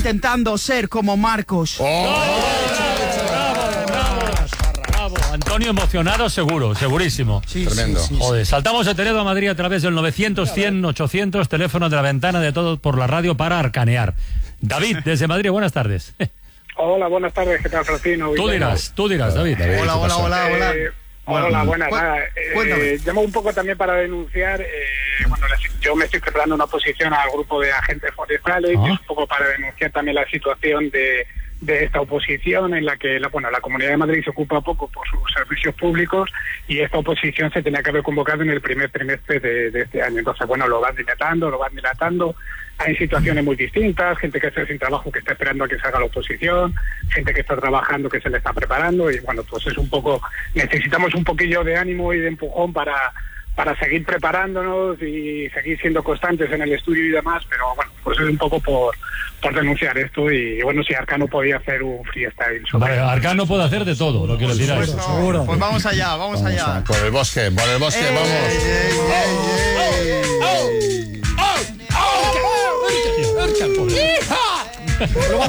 intentando ser como Marcos. Bravo, Antonio emocionado seguro, segurísimo. Sí, tremendo. Sí. Joder, saltamos de Toledo a Madrid a través del 900-100-800, teléfono de la ventana de todo por la radio para arcanear. David, desde Madrid, buenas tardes. Hola, buenas tardes, ¿qué tal, Francino? Tú dirás, David. Hola. Hola, buenas. Cuéntame. Llamo un poco también para denunciar, yo me estoy preparando una oposición al grupo de agentes forestales, y es un poco para denunciar también la situación de esta oposición en la que la Comunidad de Madrid se ocupa poco por sus servicios públicos y esta oposición se tenía que haber convocado en el primer trimestre de este año. Entonces, lo van dilatando. Hay situaciones muy distintas, gente que está sin trabajo que está esperando a que salga la oposición, gente que está trabajando que se le está preparando y pues es un poco, necesitamos un poquillo de ánimo y de empujón para seguir preparándonos y seguir siendo constantes en el estudio y demás, pero pues es un poco por denunciar esto y si Arcano podía hacer un freestyle sobre... Vale, Arcano puede hacer de todo, lo que le diráis. Seguro. Pues vamos allá. Por el bosque, vamos. ¡Ey!